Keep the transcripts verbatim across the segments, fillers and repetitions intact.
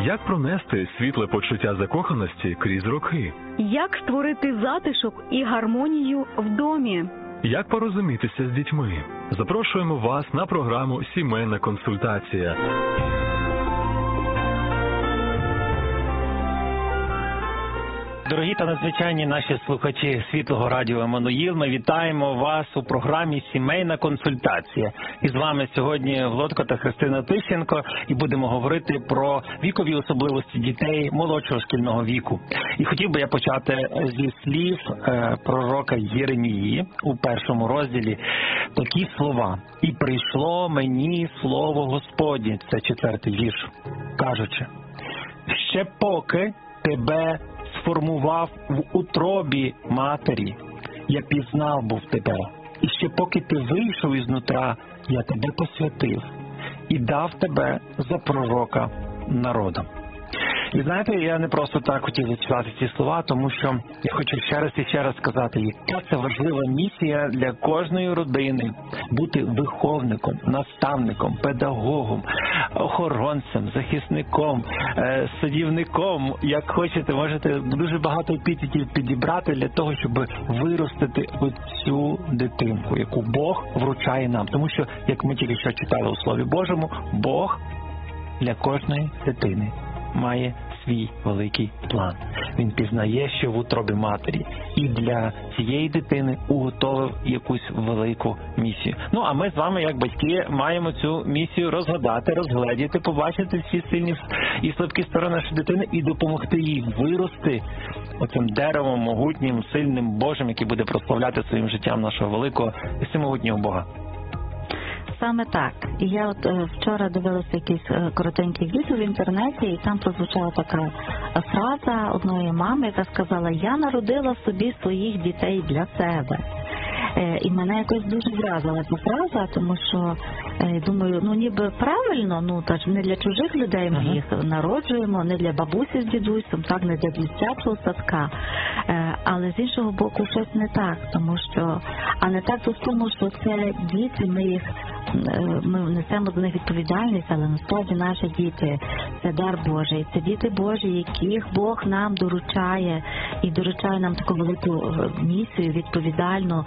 Як пронести світле почуття закоханості крізь роки? Як створити затишок і гармонію в домі? Як порозумітися з дітьми? Запрошуємо вас на програму «Сімейна консультація». Дорогі та надзвичайні наші слухачі Світлого радіо Еммануїл, ми вітаємо вас у програмі «Сімейна консультація». І з вами сьогодні Володко та Христина Тищенко, і будемо говорити про вікові особливості дітей молодшого шкільного віку. І хотів би я почати зі слів е, пророка Єремії у першому розділі. Такі слова: «І прийшло мені слово Господнє», це четвертий вірш, кажучи, «Ще поки тебе сформував в утробі матері, я пізнав був тебе, і ще поки ти вийшов із нутра, я тебе посвятив і дав тебе за пророка народам». І знаєте, я не просто так хотів зачитати ці слова, тому що я хочу ще раз і ще раз сказати, яка це важлива місія для кожної родини – бути виховником, наставником, педагогом, охоронцем, захисником, садівником, як хочете, можете дуже багато епітетів підібрати для того, щоб виростити оцю дитинку, яку Бог вручає нам. Тому що, як ми тільки що читали у Слові Божому, Бог для кожної дитини має свій великий план. Він пізнає, що в утробі матері, і для цієї дитини уготовив якусь велику місію. Ну, а ми з вами, як батьки, маємо цю місію розгадати, розгледіти, побачити всі сильні і слабкі сторони нашої дитини і допомогти їй вирости оцим деревом могутнім, сильним Божим, який буде прославляти своїм життям нашого великого і всемогутнього Бога. Саме так. І я от е, вчора дивилася якийсь е, коротенький відео в інтернеті, і там прозвучала така фраза одної мами, яка сказала: «Я народила собі своїх дітей для себе». Е, і мене якось дуже вразила ця фраза, тому що, е, думаю, ну ніби правильно, ну та ж не для чужих людей ми їх народжуємо, не для бабусі з дідусем, так, не для дитячого садка. Е, але з іншого боку щось не так, тому що, а не так то в тому, що це діти, ми їх ми несемо за них відповідальність, але насправді наші діти – це дар Божий, це діти Божі, яких Бог нам доручає, і доручає нам таку велику місію, відповідальну,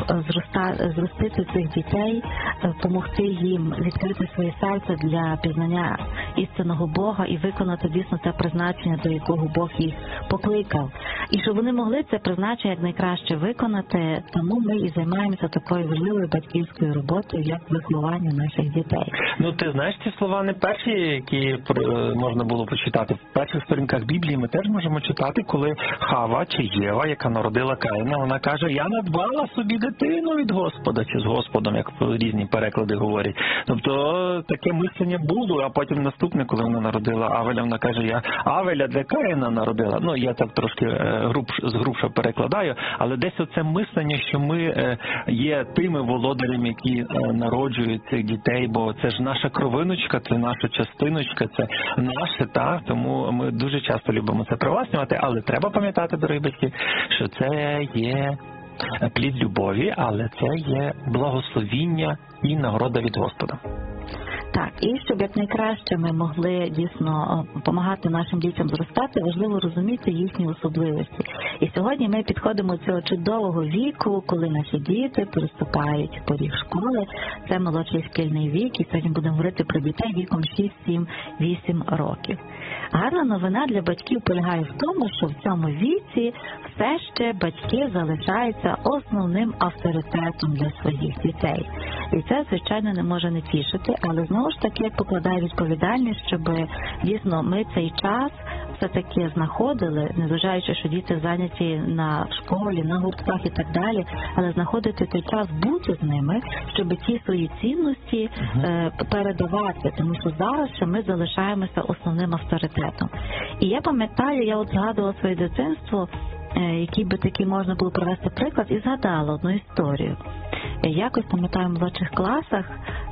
зростити цих дітей, допомогти їм відкрити своє серце для пізнання істинного Бога і виконати дійсно те призначення, до якого Бог їх покликав. І щоб вони могли це призначення якнайкраще виконати, тому ми і займаємося такою важливою батьківською роботою, як виховання наших дітей. Ну, ти знаєш, ці слова не перші, які можна було прочитати. В перших сторінках Біблії ми теж можемо читати, коли Хава чи Єва, яка народила Каїна, вона каже: «Я надбала собі дитину від Господа», чи з Господом, як різні переклади говорять. Тобто таке мислення було, а потім наступне, коли вона народила Авеля, вона каже: «Я Авеля для Каїна народила». Ну, я так трошки груб, згрубше перекладаю, але десь оце мислення, що ми є тими володарями, які народжують цих дітей, бо це ж наша кровиночка, це наша частиночка, це наше, так, тому ми дуже часто любимо це привласнювати, але треба пам'ятати, дорогі батьки, що це є плід любові, але це є благословіння і нагорода від Господа. Так, і щоб якнайкраще ми могли дійсно допомагати нашим дітям зростати, важливо розуміти їхні особливості. І сьогодні ми підходимо до цього чудового віку, коли наші діти переступають поріг школи. Це молодший шкільний вік, і сьогодні будемо говорити про дітей віком шість, сім, вісім років. Гарна новина для батьків полягає в тому, що в цьому віці все ще батьки залишаються основним авторитетом для своїх дітей. І це, звичайно, не може не тішити, але знову ж таки покладає відповідальність, щоб дійсно ми цей час все-таки знаходили, незважаючи, що діти зайняті на школі, на гуртках і так далі, але знаходити той час бути з ними, щоб ті свої цінності е, передавати, тому що зараз ще ми залишаємося основним авторитетом. І я пам'ятаю, я от згадувала своє дитинство, який би такий можна було привести приклад, і згадала одну історію. Якось, пам'ятаю, в молодших класах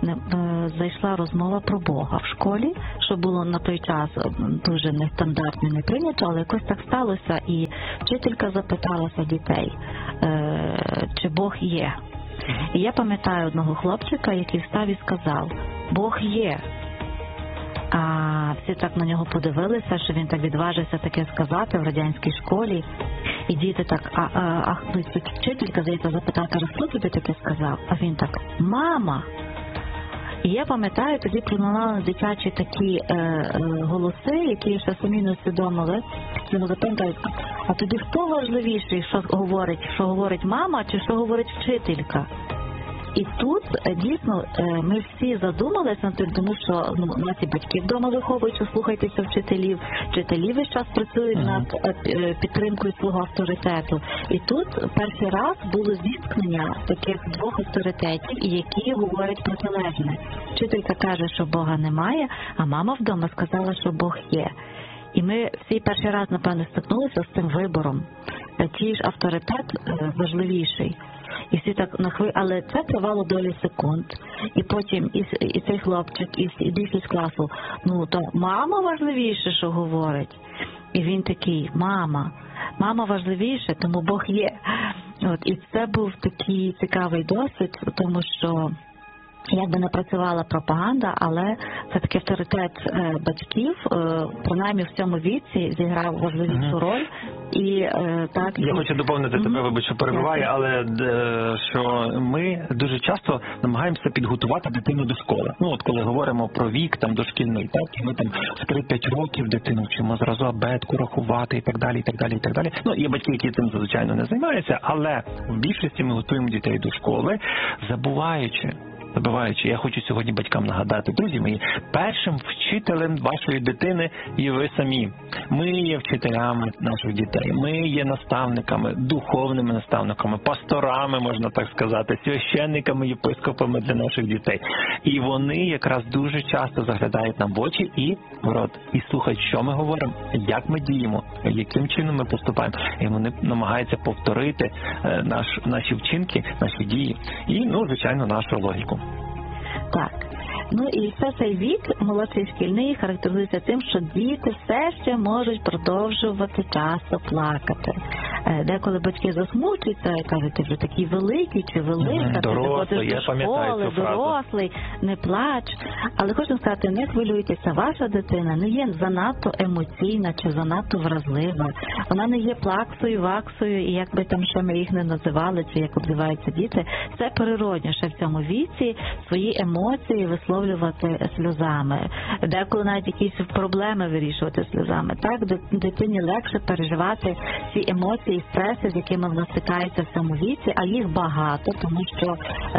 зайшла розмова про Бога в школі, що було на той час дуже нестандартно і не прийнято, але якось так сталося, і вчителька запиталася дітей, чи Бог є. І я пам'ятаю одного хлопчика, який встав і сказав: «Бог є». А всі так на нього подивилися, що він так відважився таке сказати в радянській школі. І діти так, а, а, а ну, вчителька, здається, запитала, каже, хто тобі таке сказав? А він так, мама. І я пам'ятаю, тоді пролунали дитячі такі е, е, голоси, які ще самі не усвідомили. Цього запитають, а тобі хто важливіший, що говорить, що говорить мама чи що говорить вчителька? І тут дійсно ми всі задумалися над тим, тому що ну, у нас і батьки вдома виховують, що слухайтеся вчителів, вчителі весь час працюють uh-huh. над підтримкою свого авторитету. І тут перший раз було зіткнення таких двох авторитетів, які говорять протилежне. Вчителька каже, що Бога немає, а мама вдома сказала, що Бог є. І ми всі перший раз, напевно, стикнулися з цим вибором. Чий ж авторитет важливіший. І всі так на хвилю, але це тривало долі секунд. І потім і, і цей хлопчик, і, і більшість класу, ну то мама важливіше, що говорить. І він такий, мама, мама важливіше, тому Бог є. От, і це був такий цікавий досвід, тому що як би не працювала пропаганда, але все-таки авторитет е, батьків, е, принаймні в цьому віці, зіграв важливішу роль. І, е, так, Я і... хочу доповнити mm-hmm. тебе, вибач, що перебиваю, але е, що ми дуже часто намагаємося підготувати дитину до школи. Ну, от коли говоримо про вік там дошкільний, так, ми там в три-п'ять років дитину вчимо зразу абетку рахувати і так далі, і так далі, і так далі. Ну, є батьки, які цим, звичайно, не займаються, але в більшості ми готуємо дітей до школи, забуваючи, Забуваючи, я хочу сьогодні батькам нагадати, друзі мої, першим вчителем вашої дитини є ви самі. Ми є вчителями наших дітей, ми є наставниками, духовними наставниками, пасторами, можна так сказати, священниками, єпископами для наших дітей. І вони якраз дуже часто заглядають нам в очі і в рот, і слухають, що ми говоримо, як ми діємо, яким чином ми поступаємо. І вони намагаються повторити наш, наші вчинки, наші дії і, ну, звичайно, нашу логіку. Так. Ну і все цей вік, молодший шкільний, характеризується тим, що діти все ще можуть продовжувати часто плакати. Деколи батьки засмучуються і кажуть, ти вже такий великий чи велика, ти дорослий, ти ходиш до школи, дорослий, не плач. Але хочу сказати, не хвилюйтеся, ваша дитина не є занадто емоційна чи занадто вразлива. Вона не є плаксою, ваксою, і як би там ще ми їх не називали, чи як обзиваються діти, це природньо ще в цьому віці свої емоції висловлювати сльозами. Деколи навіть якісь проблеми вирішувати сльозами. Так, дитині легше переживати ці емоції і стреси, з якими вона стикається в цьому віці, а їх багато, тому що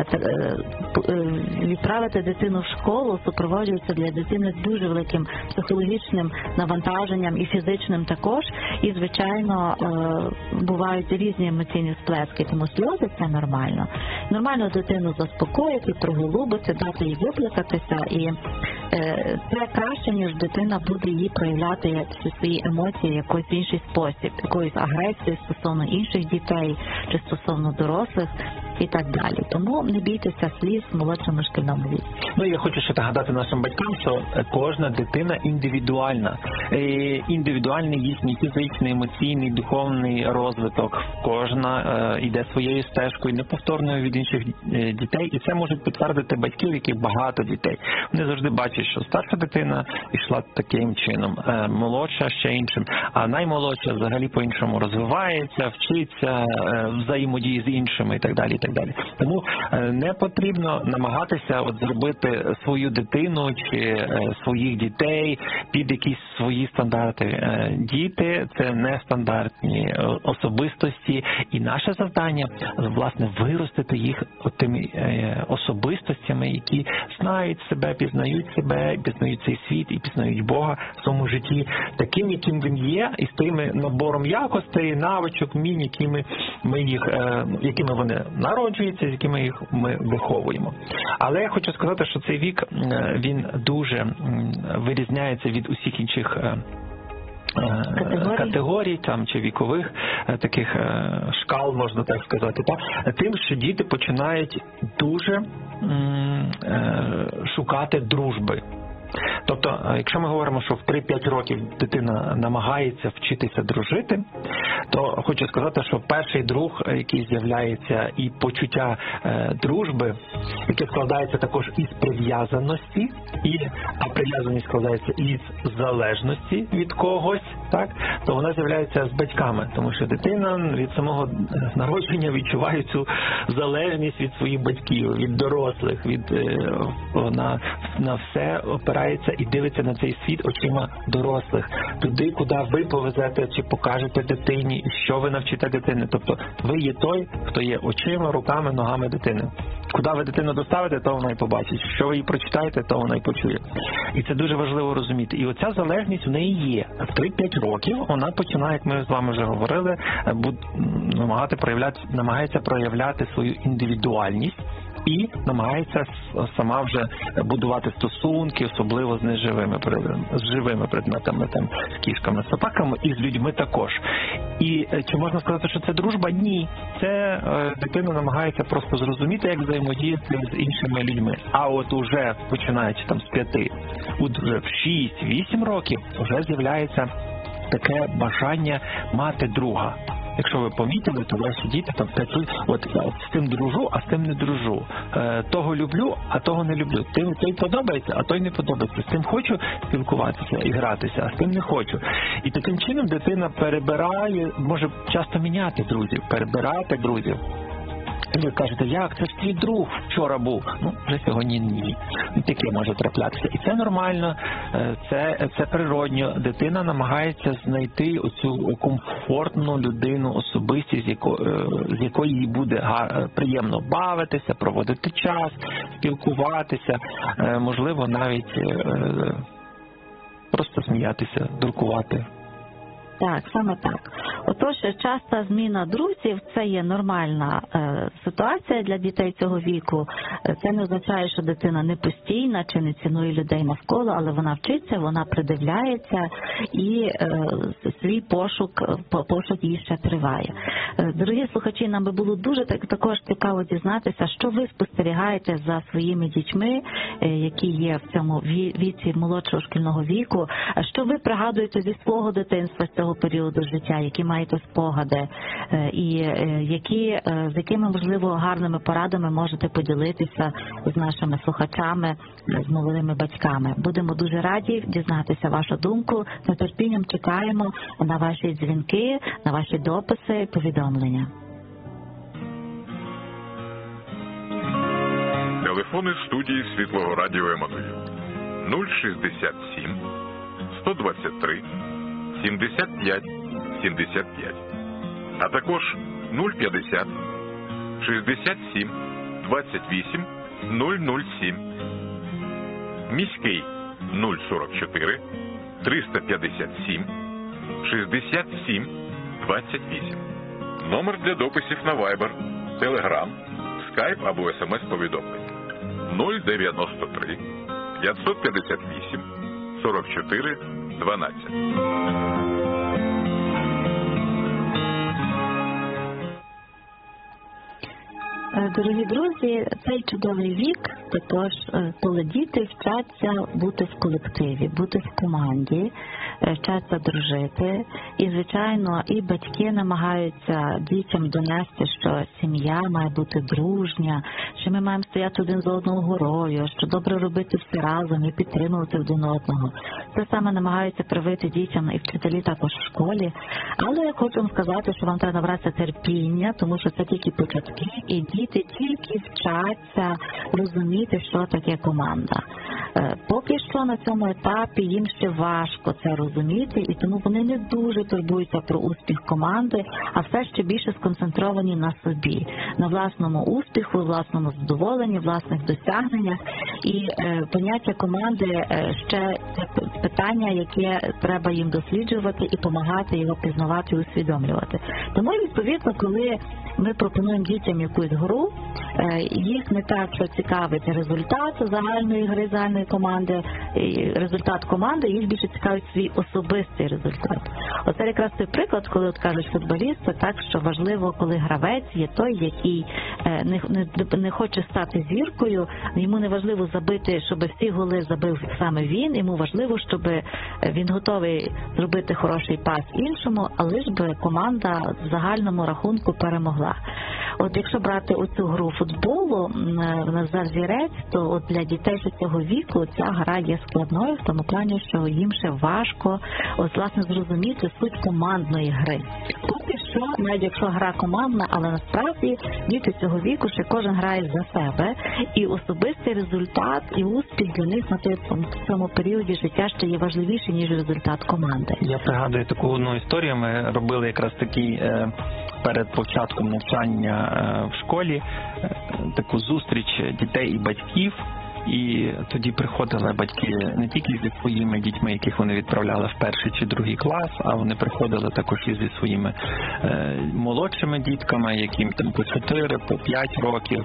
відправити дитину в школу супроводжується для дитини дуже великим психологічним навантаженням і фізичним також, і, звичайно, бувають різні емоційні сплески, тому сльози – це нормально. Нормально дитину заспокоїти, приголубити, дати їй виплакатися, і це краще, ніж дитина буде її проявляти свої емоції в якийсь інший спосіб, якоюсь агресією стосовно інших дітей чи стосовно дорослих і так далі. Тому не бійтеся сліз в молодшому шкільному віці. Ну, я хочу ще нагадати нашим батькам, що кожна дитина індивідуальна. Індивідуальний їхній фізичний, емоційний, духовний розвиток. Кожна е, йде своєю стежкою, неповторною від інших дітей. І це можуть підтвердити батьки, у яких багато дітей. Вони завжди бачать, що старша дитина йшла таким чином, е, молодша ще іншим. А наймолодша взагалі по-іншому розвивається, вчиться, е, взаємодіє з іншими і так далі. І так далі. Тому е, не потрібно намагатися от зробити свою дитину чи е, своїх дітей під якісь свої стандарти. Е, діти – це нестандартні особистості, і наше завдання, власне, виростити їх тими е, особистостями, які знають себе, пізнають себе, пізнають цей світ і пізнають Бога в своєму житті, таким, яким він є, і з тим набором якостей, навичок, вмінь, якими ми їх, е, якими вони народжуються, з якими їх ми виховуємо. Але я хочу сказати, що цей вік, він дуже вирізняється від усіх інших Категорій. категорій там чи вікових таких шкал, можна так сказати, так? Тим, що діти починають дуже м, шукати дружби. Тобто, якщо ми говоримо, що в три-п'ять років дитина намагається вчитися дружити, то хочу сказати, що перший друг, який з'являється, і почуття е, дружби, яке складається також із прив'язаності, і а прив'язаність складається із залежності від когось, так, то вона з'являється з батьками, тому що дитина від самого народження відчуває цю залежність від своїх батьків, від дорослих, від е, вона на все опирається і дивиться на цей світ очима дорослих. Туди, куди ви повезете чи покажете дитині, що ви навчите дитини. Тобто ви є той, хто є очима, руками, ногами дитини. Куди ви дитину доставите, то вона і побачить. Що ви їй прочитаєте, то вона і почує. І це дуже важливо розуміти. І оця залежність в неї є. В три-п'ять років вона починає, як ми з вами вже говорили, намагати проявляти, намагається проявляти свою індивідуальність і намагається сама вже будувати стосунки, особливо з неживими з живими предметами, там, з кішками, з собаками і з людьми також. І чи можна сказати, що це дружба? Ні. Це е, дитина намагається просто зрозуміти, як взаємодіяти з іншими людьми. А от уже, починаючи там з п'яти, вже в шість-вісім років вже з'являється таке бажання мати друга. Якщо ви помітили, то ваші діти там от з тим дружу, а з тим не дружу. Е, того люблю, а того не люблю. Тим той подобається, а той не подобається. З тим хочу спілкуватися і гратися, а з тим не хочу. І таким чином дитина перебирає, може часто міняти друзів, перебирати друзів. І ви кажете, як? Це ж твій друг вчора був. Ну, вже сьогодні ні. Таке може траплятися. І це нормально, це, це природньо. Дитина намагається знайти оцю комфортну людину, особистість, з якої, з якої їй буде гар, приємно бавитися, проводити час, спілкуватися, можливо, навіть просто сміятися, дуркувати. Так, саме так. Отож, часта зміна друзів – це є нормальна е, ситуація для дітей цього віку. Це не означає, що дитина не постійна чи не цінує людей навколо, але вона вчиться, вона придивляється і е, свій пошук, пошук її ще триває. Е, дорогі слухачі, нам би було дуже так, також цікаво дізнатися, що ви спостерігаєте за своїми дітьми, е, які є в цьому віці молодшого шкільного віку, що ви пригадуєте зі свого дитинства, з цього періоду життя, які маєте спогади і які, з якими, можливо, гарними порадами можете поділитися з нашими слухачами, з молодими батьками. Будемо дуже раді дізнатися вашу думку. З нетерпінням чекаємо на ваші дзвінки, на ваші дописи, повідомлення. Телефони студії Світлого Радіо Еммануїл нуль шістдесят сім сто двадцять три сімдесят п'ять сімдесят п'ять, а також нуль п'ятдесят шістдесят сім двадцять вісім нуль нуль сім. Міський нуль сорок чотири триста п'ятдесят сім шістдесят сім двадцять вісім. Номер для дописів на Viber, Telegram, Skype або ес ем ес-повідомлень нуль дев'яносто три п'ятсот п'ятдесят вісім сорок чотири дванадцять. Дорогі друзі, цей чудовий вік, також коли діти вчаться бути в колективі, бути в команді, вчаться дружити. І, звичайно, і батьки намагаються дітям донести, що сім'я має бути дружня, що ми маємо стояти один за одного горою, що добре робити все разом і підтримувати один одного. Це саме намагаються привити дітям і вчителі також в школі. Але я хочу вам сказати, що вам треба набратися терпіння, тому що це тільки початки, і діти тільки вчаться розуміти, що таке команда. Поки що на цьому етапі їм ще важко це розуміти, і тому вони не дуже турбуються про успіх команди, а все ще більше сконцентровані на собі, на власному успіху, власному задоволенні, власних досягненнях. І е, поняття команди е, ще це питання, яке треба їм досліджувати і допомагати його пізнавати і усвідомлювати. Тому, відповідно, коли ми пропонуємо дітям якусь гру, їх не так, що цікавить результат загальної гри, загальної команди, результат команди, їх більше цікавить свій особистий результат. Оце якраз той приклад, коли от кажуть футболісти, так, що важливо, коли гравець є той, який не, не, не хоче стати зіркою, йому не важливо забити, щоб всі голи забив саме він, йому важливо, щоб він готовий зробити хороший пас іншому, але ж би команда в загальному рахунку перемогла. От якщо брати оцю гру футболу на взірець, то от для дітей ще цього віку ця гра є складною в тому плані, що їм ще важко от, власне, зрозуміти суть командної гри. Поки що, навіть якщо гра командна, але насправді діти цього віку ще кожен грає за себе, і особистий результат і успіх для них на цьому періоді життя ще є важливіший, ніж результат команди. Я пригадую таку одну історію, ми робили якраз такий е, перед початком навчання е, в школі е, таку зустріч дітей і батьків. І тоді приходили батьки не тільки зі своїми дітьми, яких вони відправляли в перший чи другий клас, а вони приходили також і зі своїми е, молодшими дітками, яким там по чотири, по п'ять років.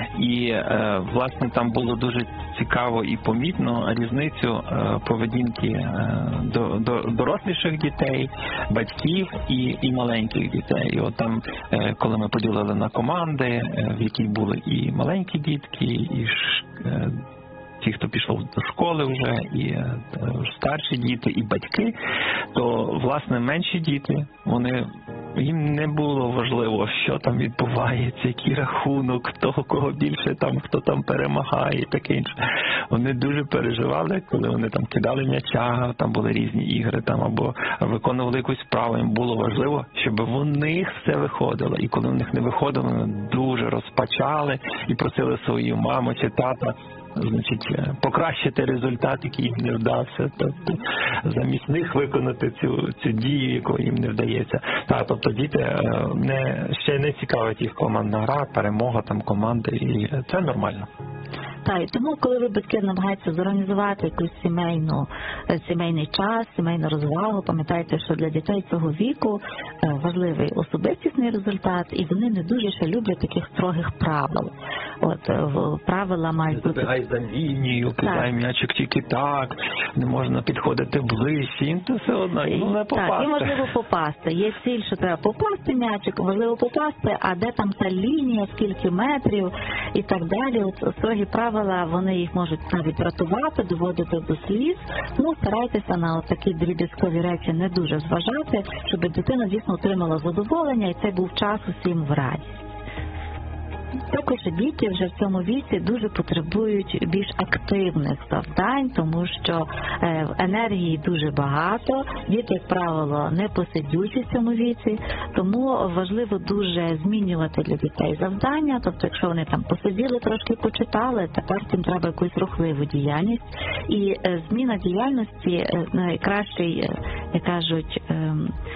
І, е, власне, там було дуже цікаво і помітно різницю е, поведінки е, до, до доросліших дітей, батьків і, і маленьких дітей. І от там, е, коли ми поділили на команди, е, в яких були і маленькі дітки, і е, ті, хто пішов до школи вже, і е, старші діти, і батьки, то, власне, менші діти, вони, їм не було важливо, що там відбувається, який рахунок, того, кого більше там, хто там перемагає і таке інше. Вони дуже переживали, коли вони там кидали м'яча, там були різні ігри, там, або виконували якусь справу, їм було важливо, щоб у них все виходило. І коли у них не виходило, вони дуже розпачали і просили свою маму чи тата, значить, покращити результат, який їм не вдався, тобто замість них виконати цю, цю дію, яку їм не вдається. Та, тобто діти не, ще не цікавить їх командна гра, перемога там команди, і це нормально. Так, і тому, коли ви, батьки, намагаються зорганізувати якусь сімейну, сімейний час, сімейну розвагу, пам'ятайте, що для дітей цього віку важливий особистісний результат, і вони не дуже ще люблять таких строгих правил. От, правила мають бути... Забігай за лінію, кидай м'ячик тільки так, не можна підходити ближче, їм то все одно, ну не попасти. Так, і можливо попасти. Є ціль, що треба попасти м'ячик, важливо попасти, а де там та лінія, скільки метрів і так далі. От строгі правила, вони їх можуть навіть рятувати, доводити до сліз. Тому старайтеся на такі дріб'язкові речі не дуже зважати, щоб дитина, звісно, отримала задоволення, і це був час усім в радість. Також діти вже в цьому віці дуже потребують більш активних завдань, тому що е, енергії дуже багато, діти, як правило, не посидючі в цьому віці, тому важливо дуже змінювати для дітей завдання, тобто якщо вони там посиділи, трошки почитали, тепер їм треба якусь рухливу діяльність, і е, зміна діяльності е, найкращий, е, як кажуть, е,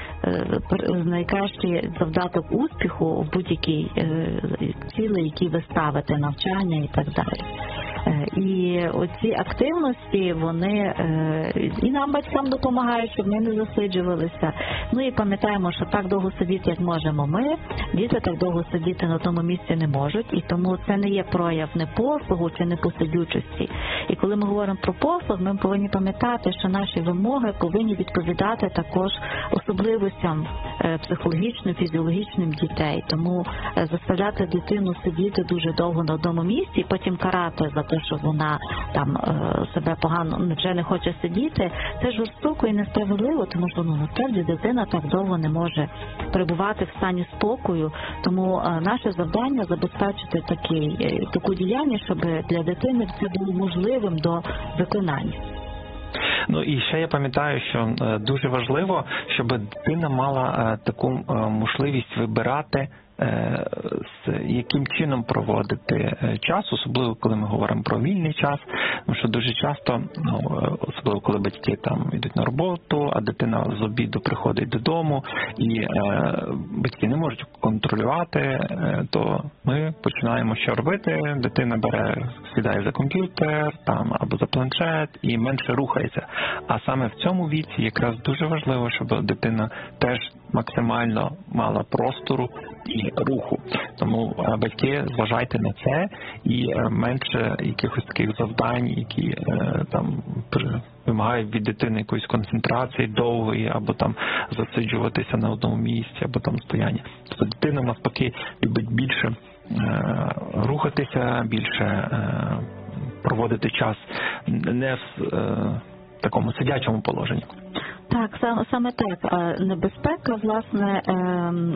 найкращий завдаток успіху в будь-якій цілі, які ви ставите, навчання і так далі. І оці активності, вони і нам, батькам, допомагають, щоб ми не засиджувалися. Ну і пам'ятаємо, що так довго сидіти, як можемо ми, діти так довго сидіти на тому місці не можуть, і тому це не є прояв непослугу чи непосидючості. І коли ми говоримо про послуг, ми повинні пам'ятати, що наші вимоги повинні відповідати також особливостям психологічним, фізіологічним дітей. Тому заставляти дитину сидіти дуже довго на одному місці і потім карати за те, що вона там себе погано вже не хоче сидіти, це жорстоко і несправедливо, тому що ну насправді дитина так довго не може перебувати в стані спокою. Тому наше завдання забезпечити такий таку діяльність, щоб для дитини це було можливим до виконання. Ну і ще я пам'ятаю, що дуже важливо, щоб дитина мала таку можливість вибирати, з яким чином проводити час, особливо коли ми говоримо про вільний час, тому що дуже часто, ну, особливо коли батьки там йдуть на роботу, а дитина з обіду приходить додому, і е, батьки не можуть контролювати, е, то ми починаємо що робити, дитина бере, сідає за комп'ютер там або за планшет і менше рухається. А саме в цьому віці якраз дуже важливо, щоб дитина теж максимально мала простору і руху. Тому е, батьки, зважайте на це і е, менше якихось таких завдань, які е, там при- вимагають від дитини якоїсь концентрації довгої, або там засиджуватися на одному місці, або там стояння. Тобто дитина навпаки любить більше е, рухатися, більше е, проводити час не в е, такому сидячому положенні. Так, саме, саме так. А Небезпека, власне, ем,